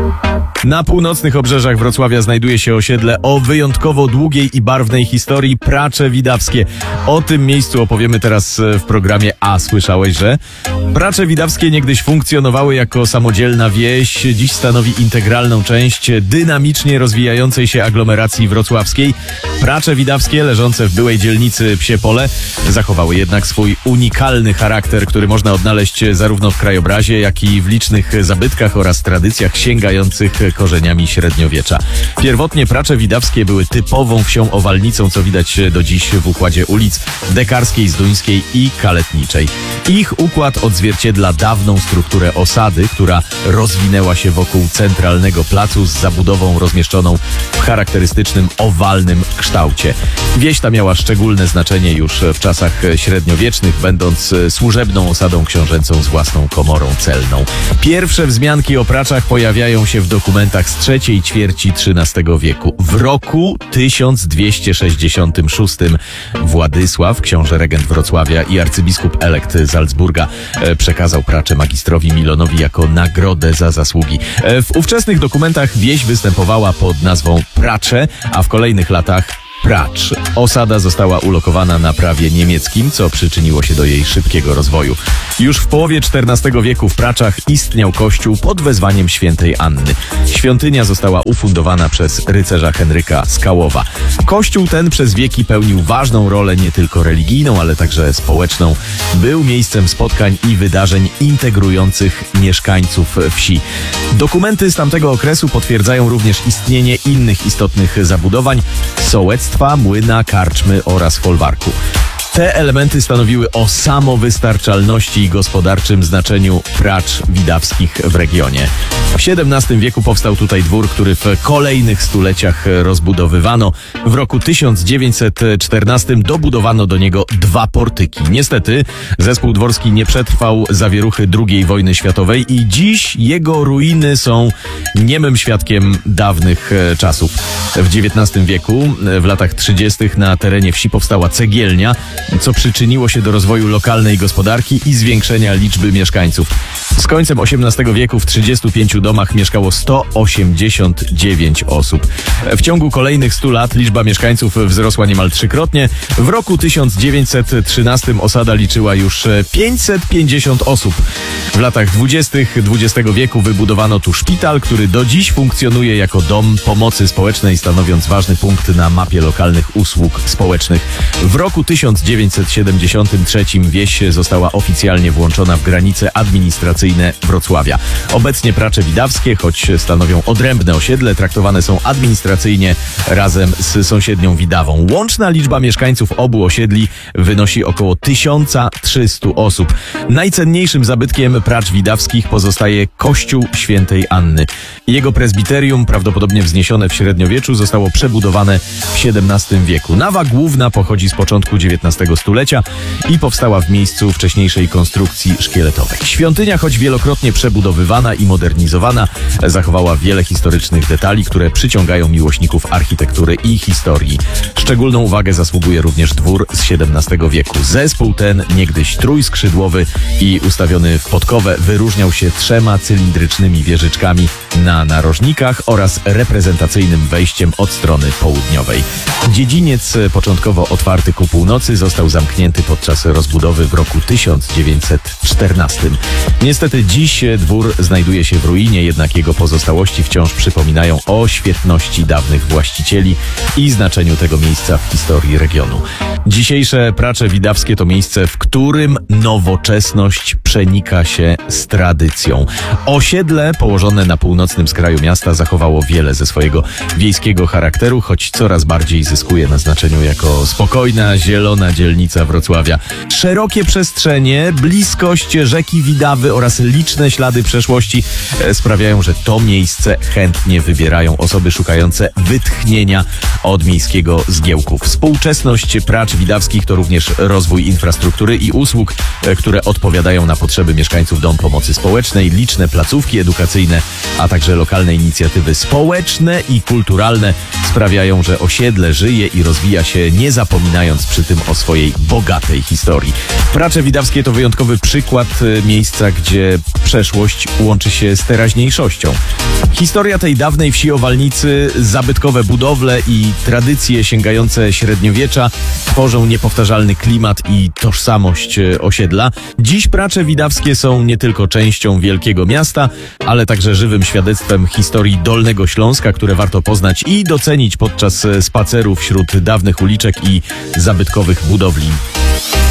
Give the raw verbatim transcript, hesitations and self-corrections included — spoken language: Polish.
Na północnych obrzeżach Wrocławia znajduje się osiedle o wyjątkowo długiej i barwnej historii Pracze Widawskie. O tym miejscu opowiemy teraz w programie A słyszałeś, że? Pracze Widawskie niegdyś funkcjonowały jako samodzielna wieś, dziś stanowi integralną część dynamicznie rozwijającej się aglomeracji wrocławskiej. Pracze Widawskie, leżące w byłej dzielnicy Psie Pole, zachowały jednak swój unikalny charakter, który można odnaleźć zarówno w krajobrazie, jak i w licznych zabytkach oraz tradycjach sięgających korzeniami średniowiecza. Pierwotnie Pracze Widawskie były typową wsią owalnicą, co widać do dziś w układzie ulic Dekarskiej, Zduńskiej i Kaletniczej. Ich układ odzwierciedla dawną strukturę osady, która rozwinęła się wokół centralnego placu z zabudową rozmieszczoną w charakterystycznym owalnym kształcie. Wieś ta miała szczególne znaczenie już w czasach średniowiecznych, będąc służebną osadą książęcą z własną komorą celną. Pierwsze wzmianki o Praczach pojawiają się w dokumentach z trzeciej ćwierci trzynastego wieku. W roku tysiąc dwieście sześćdziesiątym szóstym Władysław, książę regent Wrocławia i arcybiskup elekt Salzburga, przekazał Pracze magistrowi Milonowi jako nagrodę za zasługi. W ówczesnych dokumentach wieś występowała pod nazwą Pracze, a w kolejnych latach Pracz. Osada została ulokowana na prawie niemieckim, co przyczyniło się do jej szybkiego rozwoju. Już w połowie czternastego wieku w Praczach istniał kościół pod wezwaniem świętej Anny. Świątynia została ufundowana przez rycerza Henryka Skałowa. Kościół ten przez wieki pełnił ważną rolę nie tylko religijną, ale także społeczną. Był miejscem spotkań i wydarzeń integrujących mieszkańców wsi. Dokumenty z tamtego okresu potwierdzają również istnienie innych istotnych zabudowań, sołectwa, młyna, karczmy oraz folwarku. Te elementy stanowiły o samowystarczalności i gospodarczym znaczeniu Pracz Widawskich w regionie. W siedemnastym wieku powstał tutaj dwór, który w kolejnych stuleciach rozbudowywano. W roku tysiąc dziewięćset czternastym dobudowano do niego dwa portyki. Niestety zespół dworski nie przetrwał zawieruchy drugiej wojny światowej i dziś jego ruiny są niemym świadkiem dawnych czasów. W dziewiętnastym wieku, w latach trzydziestych na terenie wsi powstała cegielnia, co przyczyniło się do rozwoju lokalnej gospodarki i zwiększenia liczby mieszkańców. Z końcem osiemnastego wieku w trzydziestu pięciu domach mieszkało sto osiemdziesiąt dziewięć osób. W ciągu kolejnych stu lat liczba mieszkańców wzrosła niemal trzykrotnie. W roku tysiąc dziewięćset trzynastym osada liczyła już pięćset pięćdziesiąt osób. W latach dwudziestych dwudziestego wieku wybudowano tu szpital, który do dziś funkcjonuje jako dom pomocy społecznej, stanowiąc ważny punkt na mapie lokalnych usług społecznych. W roku tysiąc dziewięćset siedemdziesiątym trzecim wieś została oficjalnie włączona w granice administracyjne Wrocławia. Obecnie Pracze Widawskie, choć stanowią odrębne osiedle, traktowane są administracyjnie razem z sąsiednią Widawą. Łączna liczba mieszkańców obu osiedli wynosi około tysiąc trzysta osób. Najcenniejszym zabytkiem Pracz Widawskich pozostaje Kościół Świętej Anny. Jego prezbiterium, prawdopodobnie wzniesione w średniowieczu, zostało przebudowane w siedemnastym wieku. Nawa główna pochodzi z początku dziewiętnastego stulecia i powstała w miejscu wcześniejszej konstrukcji szkieletowej. Świątynia, choć wielokrotnie przebudowywana i modernizowana, zachowała wiele historycznych detali, które przyciągają miłośników architektury i historii. Szczególną uwagę zasługuje również dwór z siedemnastego wieku. Zespół ten, niegdyś trójskrzydłowy i ustawiony w podkowę, wyróżniał się trzema cylindrycznymi wieżyczkami na narożnikach oraz reprezentacyjnym wejściem od strony południowej. Dziedziniec, początkowo otwarty ku północy, został zamknięty podczas rozbudowy w roku tysiąc dziewięćset czternastym. Niestety dziś dwór znajduje się w ruinie, jednak jego pozostałości wciąż przypominają o świetności dawnych właścicieli i znaczeniu tego miejsca w historii regionu. Dzisiejsze Pracze Widawskie to miejsce, w którym nowoczesność przenika się z tradycją. Osiedle położone na północnym skraju miasta zachowało wiele ze swojego wiejskiego charakteru, choć coraz bardziej zyskuje na znaczeniu jako spokojna, zielona dzielnica Wrocławia. Szerokie przestrzenie, bliskość rzeki Widawy oraz liczne ślady przeszłości sprawiają, że to miejsce chętnie wybierają osoby szukające wytchnienia od miejskiego zgiełku. Współczesność Pracz Widawskich to również rozwój infrastruktury i usług, które odpowiadają na potrzeby mieszkańców dom pomocy społecznej, liczne placówki edukacyjne, a także lokalne inicjatywy społeczne i kulturalne sprawiają, że osiedle żyje i rozwija się, nie zapominając przy tym o swojej bogatej historii. Pracze Widawskie to wyjątkowy przykład miejsca, gdzie przeszłość łączy się z teraźniejszością. Historia tej dawnej wsi o Walnicy, zabytkowe budowle i tradycje sięgające średniowiecza tworzą niepowtarzalny klimat i tożsamość osiedla. Dziś Pracze Widawskie są nie tylko częścią wielkiego miasta, ale także żywym świadectwem historii Dolnego Śląska, które warto poznać i docenić podczas spaceru wśród dawnych uliczek i zabytkowych budowli.